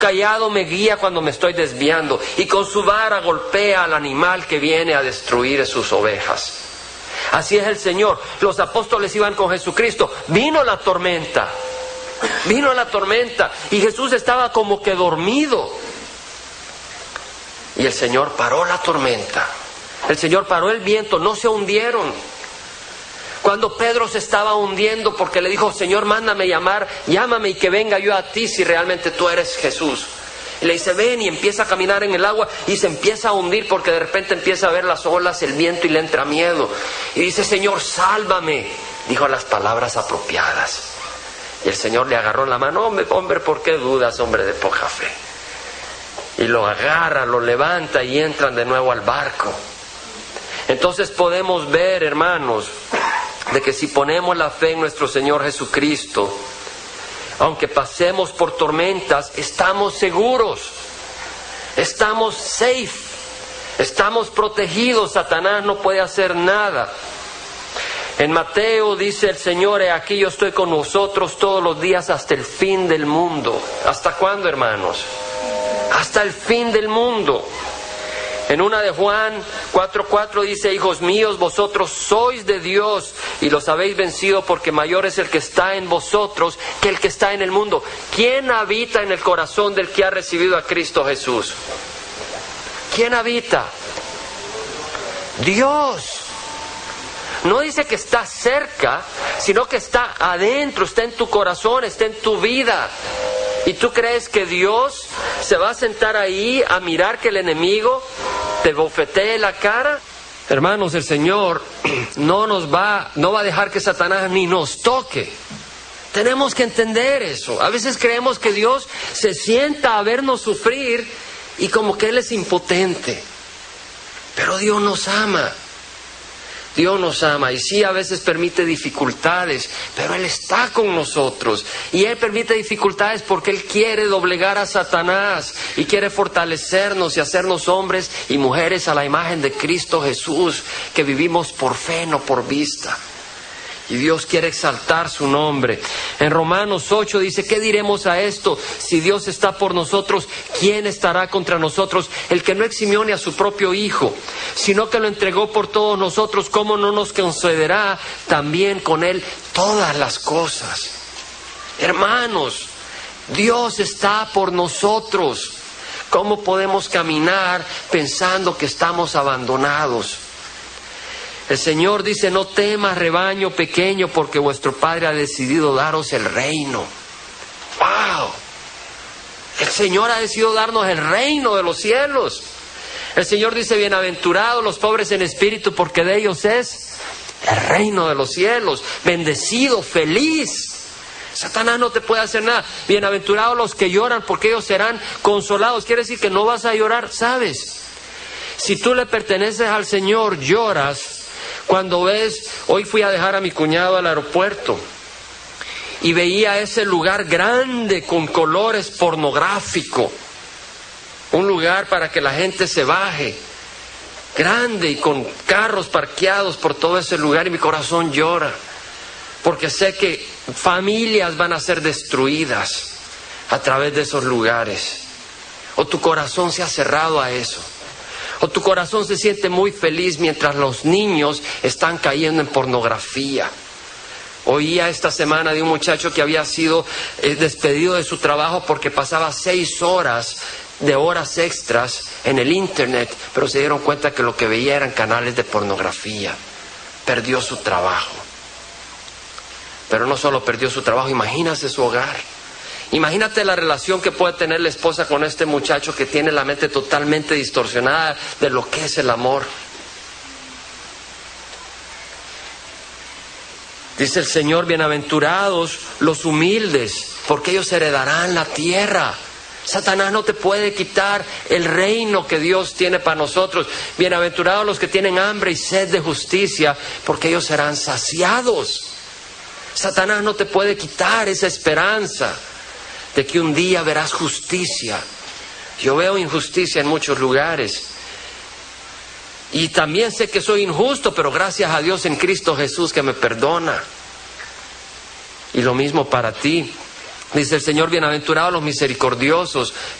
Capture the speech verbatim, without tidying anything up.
callado me guía cuando me estoy desviando, y con su vara golpea al animal que viene a destruir sus ovejas. Así es el Señor. Los apóstoles iban con Jesucristo. Vino la tormenta. Vino la tormenta. Y Jesús estaba como que dormido. Y el Señor paró la tormenta. El Señor paró el viento. No se hundieron. Cuando Pedro se estaba hundiendo porque le dijo, Señor, mándame llamar, llámame y que venga yo a ti si realmente tú eres Jesús. Y le dice, ven, y empieza a caminar en el agua y se empieza a hundir porque de repente empieza a ver las olas, el viento, y le entra miedo. Y dice, Señor, sálvame. Dijo las palabras apropiadas. Y el Señor le agarró la mano, hombre, hombre, ¿por qué dudas, hombre de poca fe? Y lo agarra, lo levanta y entran de nuevo al barco. Entonces podemos ver, hermanos, de que si ponemos la fe en nuestro Señor Jesucristo, aunque pasemos por tormentas, estamos seguros, estamos safe, estamos protegidos. Satanás no puede hacer nada. En Mateo dice el Señor, he aquí yo estoy con vosotros todos los días hasta el fin del mundo. ¿Hasta cuándo, hermanos? Hasta el fin del mundo. En una de Juan cuatro cuatro dice, hijos míos, vosotros sois de Dios y los habéis vencido, porque mayor es el que está en vosotros que el que está en el mundo. ¿Quién habita en el corazón del que ha recibido a Cristo Jesús? ¿Quién habita? Dios. No dice que está cerca, sino que está adentro, está en tu corazón, está en tu vida. ¿Y tú crees que Dios se va a sentar ahí a mirar que el enemigo te bofetee la cara? Hermanos, el Señor no nos va, no va a dejar que Satanás ni nos toque. Tenemos que entender eso. A veces creemos que Dios se sienta a vernos sufrir y como que Él es impotente. Pero Dios nos ama. Dios nos ama y sí, a veces permite dificultades, pero Él está con nosotros. Y Él permite dificultades porque Él quiere doblegar a Satanás y quiere fortalecernos y hacernos hombres y mujeres a la imagen de Cristo Jesús, que vivimos por fe, no por vista. Y Dios quiere exaltar su nombre. En Romanos ocho dice, ¿qué diremos a esto? Si Dios está por nosotros, ¿quién estará contra nosotros? El que no eximió ni a su propio Hijo, sino que lo entregó por todos nosotros, ¿cómo no nos concederá también con Él todas las cosas? Hermanos, Dios está por nosotros. ¿Cómo podemos caminar pensando que estamos abandonados? El Señor dice, no temas, rebaño pequeño, porque vuestro Padre ha decidido daros el reino. ¡Wow! El Señor ha decidido darnos el reino de los cielos. El Señor dice, bienaventurados los pobres en espíritu, porque de ellos es el reino de los cielos. Bendecido, feliz. Satanás no te puede hacer nada. Bienaventurados los que lloran, porque ellos serán consolados. Quiere decir que no vas a llorar, ¿sabes? Si tú le perteneces al Señor, lloras. Cuando ves, hoy fui a dejar a mi cuñado al aeropuerto y veía ese lugar grande con colores pornográficos, un lugar para que la gente se baje, grande y con carros parqueados por todo ese lugar, y mi corazón llora, porque sé que familias van a ser destruidas a través de esos lugares. O tu corazón se ha cerrado a eso. O tu corazón se siente muy feliz mientras los niños están cayendo en pornografía. Oía esta semana de un muchacho que había sido eh, despedido de su trabajo porque pasaba seis horas de horas extras en el internet, pero se dieron cuenta que lo que veía eran canales de pornografía. Perdió su trabajo. Pero no solo perdió su trabajo, imagínate su hogar. Imagínate la relación que puede tener la esposa con este muchacho que tiene la mente totalmente distorsionada de lo que es el amor. Dice el Señor, bienaventurados los humildes, porque ellos heredarán la tierra. Satanás no te puede quitar el reino que Dios tiene para nosotros. Bienaventurados los que tienen hambre y sed de justicia, porque ellos serán saciados. Satanás no te puede quitar esa esperanza de que un día verás justicia. Yo veo injusticia en muchos lugares. Y también sé que soy injusto, pero gracias a Dios en Cristo Jesús que me perdona. Y lo mismo para ti. Dice el Señor, bienaventurados los misericordiosos,